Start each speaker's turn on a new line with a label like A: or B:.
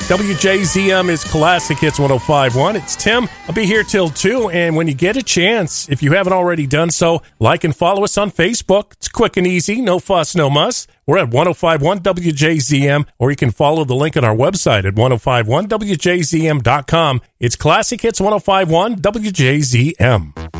A: WJZM is Classic Hits 105.1. It's Tim. I'll be here till 2, and when you get a chance, if you haven't already done so, like and follow us on Facebook. It's quick and easy, no fuss, no muss. We're at 105.1 WJZM, or you can follow the link on our website at 1051WJZM.com. It's Classic Hits 105.1 WJZM.